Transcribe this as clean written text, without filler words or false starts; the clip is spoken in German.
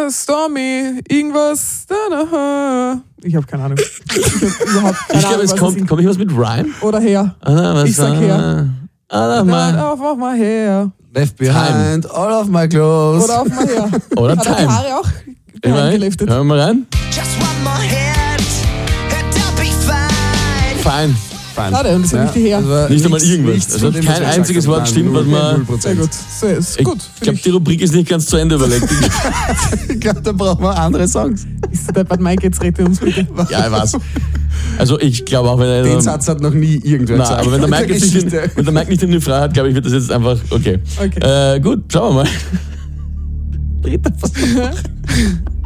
Stormy, irgendwas. Ich habe keine Ahnung. Ich glaube, es kommt irgendwas mit Rhyme. Oder her. Ich sag her. Auf mal her. Left behind, all of my clothes. Oder auf mal her. Oder Hat er die Time. Haare auch geliftet? Hören wir mal rein. Just one more hit, and I'll be fine. Fein. Schade, und das war nicht die her. Nicht einmal irgendwas. Also kein einziges Wort stimmt, was man... Sehr gut. So, ist gut. Ich glaube, die Rubrik ist nicht ganz zu Ende überlegt. Ich glaube, da brauchen wir andere Songs. Ist der Bad Mike, jetzt rede uns bitte. Ja, ich weiß. Also ich glaube auch, wenn er... Den Satz hat noch nie irgendwer Nein, gesagt. aber wenn der Mike jetzt nicht wenn der Mike nicht in die Frage hat, glaube ich, wird das jetzt einfach... Okay. Gut, schauen wir mal. Dritter Versuch.